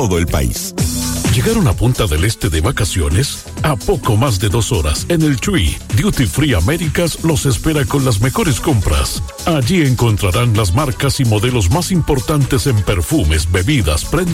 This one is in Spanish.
todo el país. ¿Llegaron a Punta del Este de vacaciones? A poco más de 2 horas, en el TUI Duty Free Américas los espera con las mejores compras. Allí encontrarán las marcas y modelos más importantes en perfumes, bebidas, prendas